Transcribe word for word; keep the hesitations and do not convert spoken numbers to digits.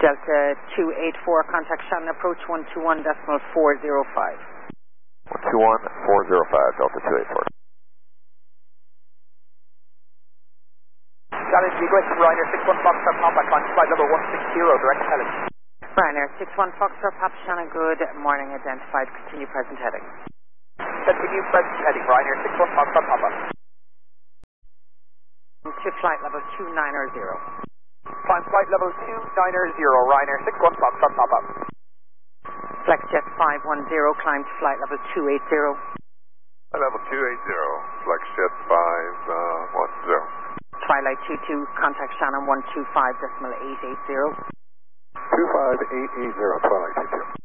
Delta two eight four, contact Shannon, approach one two one decimal four zero five. one two one four zero five, Delta two eight four. Challenge request from Ryanair six one Foxtrot Papa, climb flight level one six zero, direct heading. Ryanair six one Foxtrot Papa, Shannon, good morning, identified, continue present heading. Continue present heading, Ryanair six one Foxtrot Papa. To flight level two nine zero. Climb flight level two nine zero, Ryanair six one Foxtrot Papa. FlexJet five one zero, climb to flight level two eight zero. Level two eight zero, FlexJet five one zero. Twilight two two, contact Shannon one two five decimal eight eight zero. two five eight eight zero, Twilight two two.